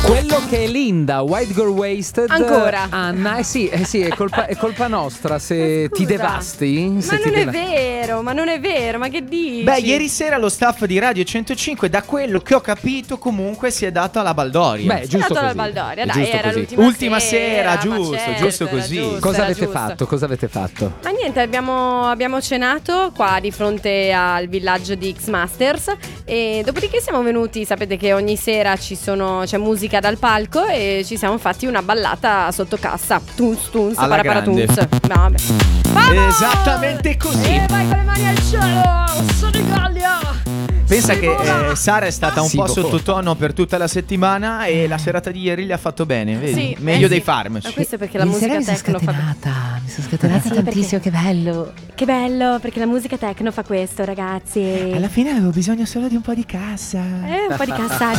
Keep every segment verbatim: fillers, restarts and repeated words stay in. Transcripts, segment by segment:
Quello che è Linda, White Girl Wasted. Ancora. Anna, eh sì, eh sì, è colpa, è colpa nostra se ti devasti. Ma se non ti è deva- vero, ma non è vero, ma che dici? Beh, ieri sera lo staff di Radio centocinque, da quello che ho capito, comunque si è dato alla baldoria. Beh, È giusto dato alla così. Baldoria, È dai, giusto era così. l'ultima Ultima sera, ma giusto, certo, giusto era così. giusto, Cosa era avete giusto. fatto? Cosa avete fatto? Ma niente, abbiamo, abbiamo cenato qua di fronte al villaggio di X-Masters e dopodiché siamo venuti, sapete che ogni sera ci sono, c'è musica dal palco e ci siamo fatti una ballata sotto cassa. Tuns, tuns, Alla paraparatuns. grande. Vabbè. Vamos! Esattamente così. E vai con le mani al cielo! Sono Italia! Pensa Si che vola! eh, Sara è stata un Si po' vola. sottotono per tutta la settimana e la serata di ieri gli ha fatto bene, vedi? Sì, Meglio eh dei sì. farmaci. Ma questo è perché la musica techno fa mi sono scatenata tantissimo, che bello. Che bello, perché la musica techno fa questo, ragazzi. Alla fine avevo bisogno solo di un po' di cassa. Eh, un po' di cassa.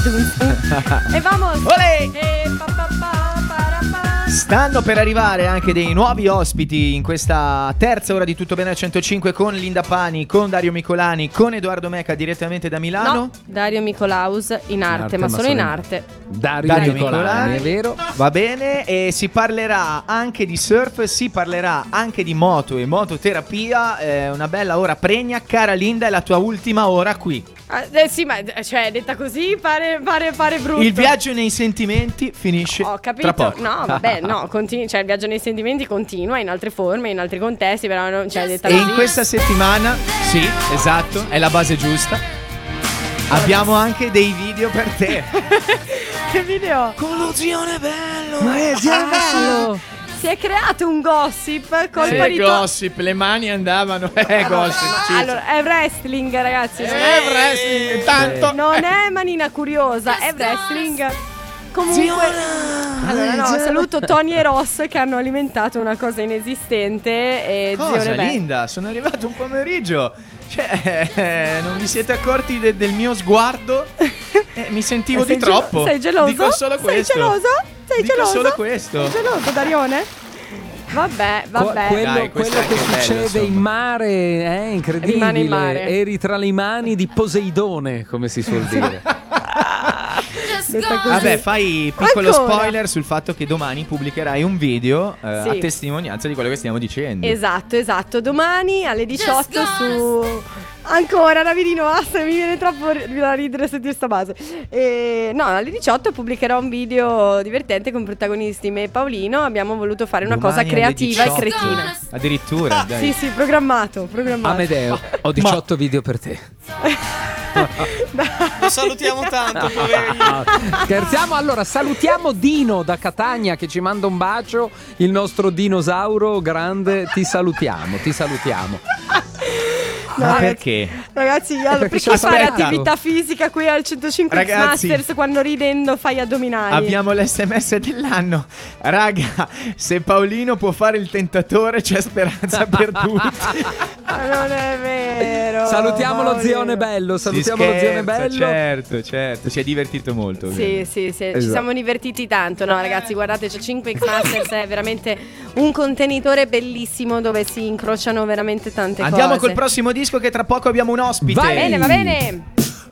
E vamos. Olè! E pa, pa, pa, para, pa. Stanno per arrivare anche dei nuovi ospiti in questa terza ora di Tutto Bene al centocinque con Linda Pani, con Dario Micolani, con Edoardo Meca direttamente da Milano. No, Dario Micolaus in arte, ma solo in arte. Dario, Dario Nicolani, Nicolani. è vero? Va bene, e si parlerà anche di surf, si parlerà anche di moto e mototerapia. eh, Una bella ora pregna. Cara Linda, è la tua ultima ora qui. Ah, eh, sì, ma eh, cioè, detta così pare, pare, pare brutto. Il viaggio nei sentimenti finisce Ho capito. tra poco. No, vabbè, no, continui, cioè il viaggio nei sentimenti continua in altre forme, in altri contesti, però non cioè detta E così. in questa settimana, sì, esatto, è la base giusta. Abbiamo anche dei video per te. Che video? Con lo zione bello. Ma è già bello! Si è creato un gossip colpa Eh, di to- gossip, le mani andavano. Eh, gossip. Ma sì. allora, è wrestling, ragazzi. non Eh, è- wrestling, tanto. Non è manina curiosa, è wrestling. Comunque, allora no, saluto Tony e Ross che hanno alimentato una cosa inesistente. E Cosa, Zione Be- Linda? Sono arrivato un pomeriggio. Cioè, eh, non vi siete accorti de- del mio sguardo? Eh, mi sentivo Sei di gelo- troppo. Sei geloso? Dico solo Sei questo. geloso? Sei Dico geloso? solo questo. Sei geloso, Darione? Vabbè, Qua- vabbè. quello Dai, questo quello è che anche bello, succede in insomma. mare è incredibile. Rimane in mare. Eri tra le mani di Poseidone, come si suol dire. Detta così. Vabbè, fai piccolo Ancora? spoiler sul fatto che domani pubblicherai un video eh, Sì. a testimonianza di quello che stiamo dicendo. Esatto, esatto. Domani alle diciotto su. Ancora Davidino, basta, mi viene troppo ri- da ridere a sentire sta base. E, no, alle diciotto pubblicherò un video divertente con protagonisti me e Paolino. Abbiamo voluto fare una Domani cosa alle creativa e diciotto. cretina. Addirittura, dai. Sì, sì, programmato, programmato. Amedeo, ho diciotto video per te. Lo salutiamo tanto, poverino. Scherziamo, allora salutiamo Dino da Catania che ci manda un bacio, il nostro dinosauro grande, ti salutiamo, ti salutiamo. No, Ma ragazzi, perché? Ragazzi, allora, perché perché ci fare aspetta. attività fisica qui al centocinque Ragazzi, Masters quando ridendo fai addominali? Abbiamo l'esse emme esse dell'anno. Raga, se Paolino può fare il tentatore c'è speranza per tutti. Ma non è vero. Salutiamo lo Paolino. zione bello, Si salutiamo lo zione scherza, bello. Certo, certo, si è divertito molto. Sì, ovviamente. sì, sì, ci Esatto. siamo divertiti tanto, no ragazzi, guardate, c'è cinque X Masters, è veramente un contenitore bellissimo dove si incrociano veramente tante Andiamo cose. col prossimo disco che tra poco abbiamo un ospite. Vai. Bene, va bene.